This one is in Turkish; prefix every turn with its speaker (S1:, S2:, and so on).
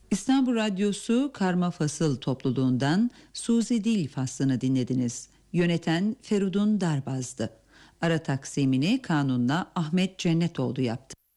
S1: İstanbul Radyosu Karma Fasıl topluluğundan Suzi Dil faslını dinlediniz. Yöneten Feridun Darbaz'dı. Ara taksimini kanunla Ahmet Cennetoğlu yaptı.